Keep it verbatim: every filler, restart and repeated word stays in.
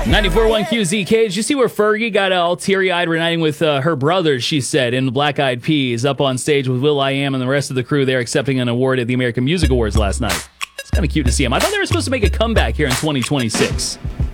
ninety-four point one Q Z K. Did you see where Fergie got all teary-eyed reuniting with uh, her brothers, she said, in the Black Eyed Peas, up on stage with will.i.am and the rest of the crew there accepting an award at the American Music Awards last night. It's kind of cute to see them. I thought they were supposed to make a comeback here in twenty twenty-six.